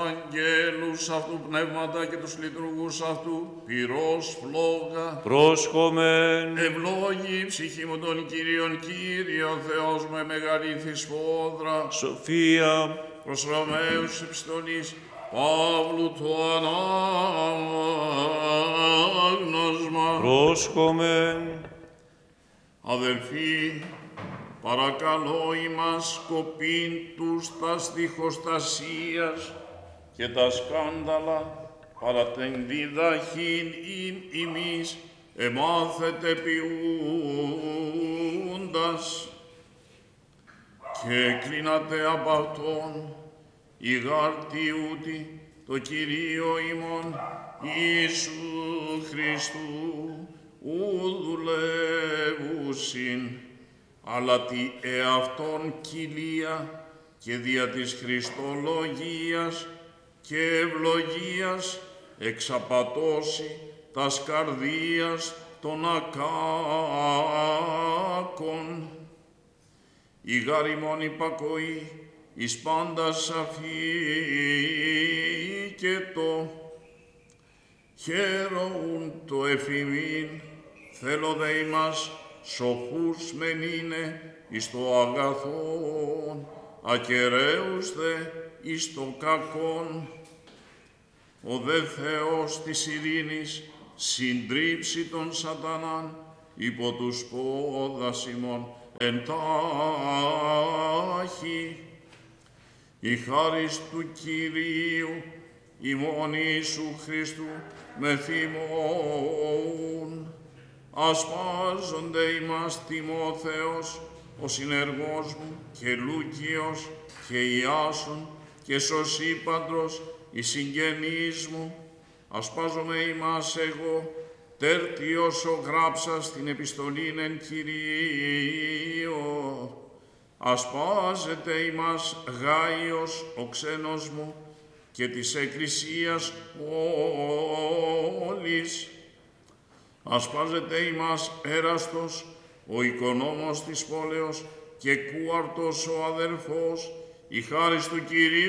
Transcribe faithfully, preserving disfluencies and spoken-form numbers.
αγγέλους αυτού πνεύματα και τους λειτουργούς αυτού, πυρός φλόγα. Πρόσχομεν. Ευλόγη ψυχή μου των Κύριων, Κύριο Θεός με μεγαλήθη σφόδρα. Σοφία. Προς Ρωμαίους επιστολής Παύλου το ανάγνωσμα. Πρόσχομεν. Αδελφοί, παρακαλώ ημάς κοπήν τους τας διχοστασίας και τα σκάνδαλα παρά την διδαχήν ειν ημείς εμάθετε ποιούντας και κλείνατε απ' αυτόν η γαρτιούτη το Κυρίο ημών Ιησού Χριστού ου δουλεύουσιν, αλλά τη εαυτόν κοιλία και δια της Χριστολογίας και ευλογίας εξαπατώσει τας καρδίας των ακάκων. Η γάρ ημών υπακοή εις πάντα σαφή και το χαίρον το εφημίν, θέλω δε ημάς σοφούς μεν είναι εις το αγαθόν, ακεραίους δε εις το κακόν. Ο δε Θεός της ειρήνης συντρίψει τον σατανάν υπό τους πόδας ημών εντάχει. Η χάρις του Κυρίου ημών Ιησού Χριστού με θυμών. Ασπάζονται ημάς Τιμόθεος, ο συνεργός μου, και Λούκιος, και Ιάσον, και Σωσίπαντρος, οι συγγενείς μου. Ασπάζομαι ημάς εγώ, τέρτιος ο γράψας την επιστολήν εν Κυρίω. Ασπάζεται ημάς Γάιος, ο ξένος μου, και της Εκκλησίας όλης. Ασπάζεται ημάς Έραστος, ο οικονόμος της πόλεως, και Κούαρτος ο αδελφός, η χάρις του Κυρίου